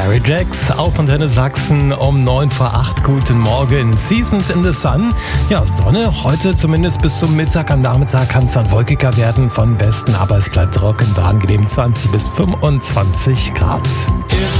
Harry Jacks auf Antenne Sachsen um 7:09. Guten Morgen. Seasons in the Sun. Ja, Sonne heute zumindest bis zum Mittag. Am Nachmittag kann es dann wolkiger werden von Westen, aber es bleibt trocken, angenehm 20 bis 25 Grad.